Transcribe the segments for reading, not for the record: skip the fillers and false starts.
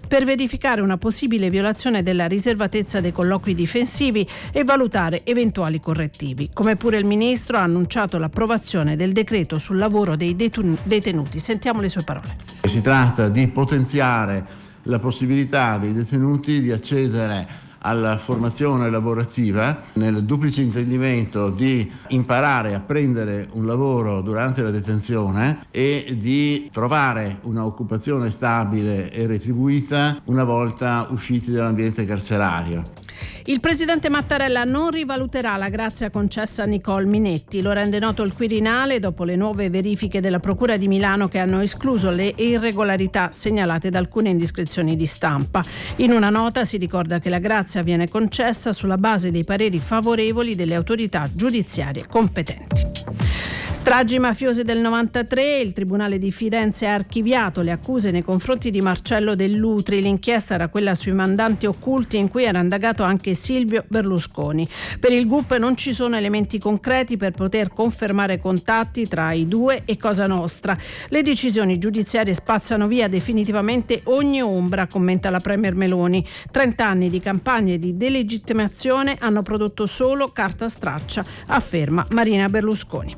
per verificare una possibile violazione della riservatezza dei colloqui difensivi e valutare eventuali correttivi. Come pure il ministro ha annunciato l'approvazione del decreto sul lavoro dei detenuti. Sentiamo le sue parole. Si tratta di potenziare la possibilità dei detenuti di accedere alla formazione lavorativa nel duplice intendimento di imparare a prendere un lavoro durante la detenzione e di trovare un'occupazione stabile e retribuita una volta usciti dall'ambiente carcerario. Il presidente Mattarella non rivaluterà la grazia concessa a Nicole Minetti. Lo rende noto il Quirinale dopo le nuove verifiche della Procura di Milano che hanno escluso le irregolarità segnalate da alcune indiscrezioni di stampa. In una nota si ricorda che la grazia viene concessa sulla base dei pareri favorevoli delle autorità giudiziarie competenti. Stragi mafiose del 93, il Tribunale di Firenze ha archiviato le accuse nei confronti di Marcello Dell'Utri. L'inchiesta era quella sui mandanti occulti in cui era indagato anche Silvio Berlusconi. Per il GUP non ci sono elementi concreti per poter confermare contatti tra i due e Cosa Nostra. Le decisioni giudiziarie spazzano via definitivamente ogni ombra, commenta la Premier Meloni. 30 anni di campagne di delegittimazione hanno prodotto solo carta straccia, afferma Marina Berlusconi.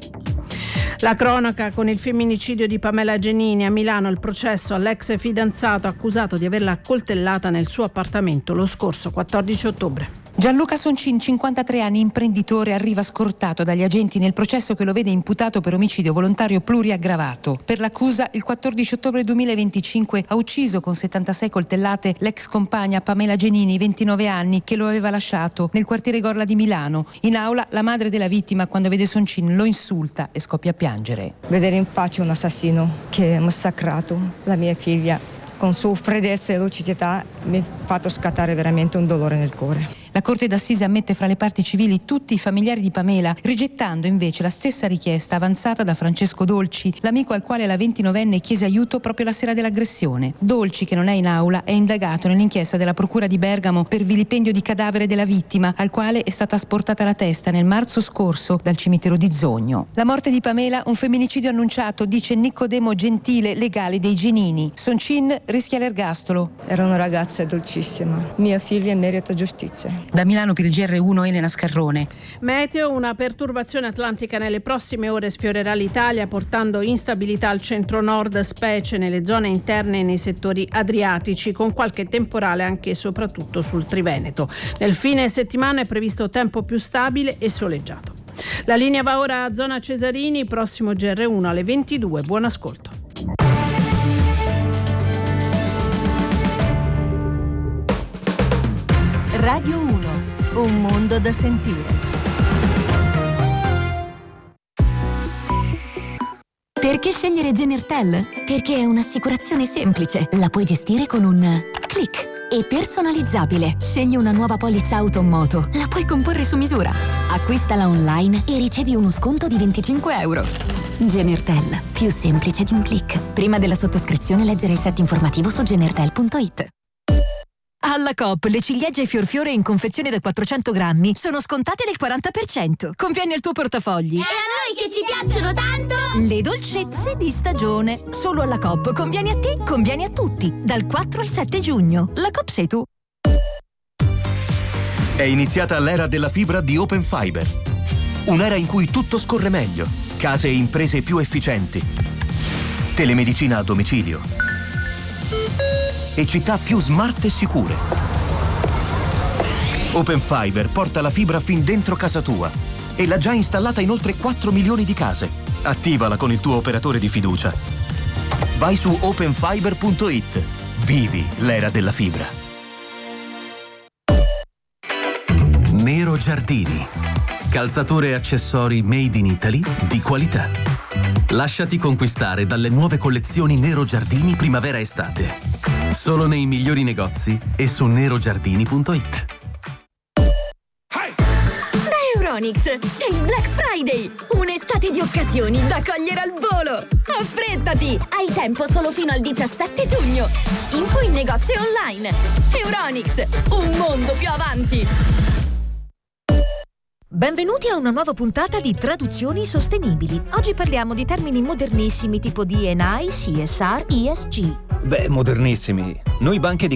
La cronaca con il femminicidio di Pamela Genini a Milano, il processo all'ex fidanzato accusato di averla accoltellata nel suo appartamento lo scorso 14 ottobre. Gianluca Soncin, 53 anni, imprenditore, arriva scortato dagli agenti nel processo che lo vede imputato per omicidio volontario pluriaggravato. Per l'accusa, il 14 ottobre 2025 ha ucciso con 76 coltellate l'ex compagna Pamela Genini, 29 anni, che lo aveva lasciato nel quartiere Gorla di Milano. In aula, la madre della vittima, quando vede Soncin, lo insulta e scoppia a piangere. Vedere in faccia un assassino che ha massacrato la mia figlia con sua freddezza e lucidità mi ha fatto scattare veramente un dolore nel cuore. La Corte d'Assise ammette fra le parti civili tutti i familiari di Pamela, rigettando invece la stessa richiesta avanzata da Francesco Dolci, l'amico al quale la 29enne chiese aiuto proprio la sera dell'aggressione. Dolci, che non è in aula, è indagato nell'inchiesta della Procura di Bergamo per vilipendio di cadavere della vittima, al quale è stata asportata la testa nel marzo scorso dal cimitero di Zogno. La morte di Pamela, un femminicidio annunciato, dice Nicodemo Gentile, legale dei Genini. Soncin rischia l'ergastolo. Era una ragazza dolcissima. Mia figlia merita giustizia. Da Milano per il GR1 Elena Scarrone. Meteo, una perturbazione atlantica nelle prossime ore sfiorerà l'Italia portando instabilità al centro-nord, specie nelle zone interne e nei settori adriatici, con qualche temporale anche e soprattutto sul Triveneto. Nel fine settimana è previsto tempo più stabile e soleggiato. La linea va ora a zona Cesarini, prossimo GR1 alle 22. Buon ascolto. Radio 1, un mondo da sentire. Perché scegliere Genertel? Perché è un'assicurazione semplice, la puoi gestire con un click e personalizzabile. Scegli una nuova polizza auto o moto, la puoi comporre su misura. Acquistala online e ricevi uno sconto di €25. Genertel, più semplice di un click. Prima della sottoscrizione leggere il set informativo su genertel.it. Alla Coop le ciliegie fiorfiore in confezione da 400 grammi sono scontate del 40%. Conviene al tuo portafogli. E a noi che ci piacciono tanto! Le dolcezze di stagione. Solo alla Coop. Conviene a te, conviene a tutti. Dal 4 al 7 giugno. La Coop sei tu. È iniziata l'era della fibra di Open Fiber. Un'era in cui tutto scorre meglio. Case e imprese più efficienti. Telemedicina a domicilio. E città più smart e sicure. Open Fiber porta la fibra fin dentro casa tua e l'ha già installata in oltre 4 milioni di case. Attivala con il tuo operatore di fiducia. Vai su openfiber.it. Vivi l'era della fibra. Nero Giardini. Calzature e accessori made in Italy di qualità. Lasciati conquistare dalle nuove collezioni Nero Giardini primavera-estate. Solo nei migliori negozi e su nerogiardini.it. Da Euronics c'è il Black Friday, un'estate di occasioni da cogliere al volo. Affrettati, hai tempo solo fino al 17 giugno. Info in negozio e online. Euronics, un mondo più avanti. Benvenuti a una nuova puntata di Traduzioni Sostenibili. Oggi parliamo di termini modernissimi tipo D&I, CSR, ESG. Beh, modernissimi. Noi banche di